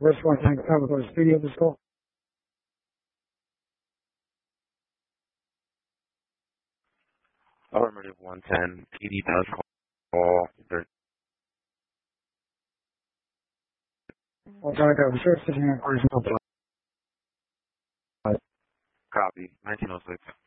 Where's 110 cover for the studio of the school? Affirmative 110. PD does call. I'll try to go. Sure, sitting in a Copy. 1906.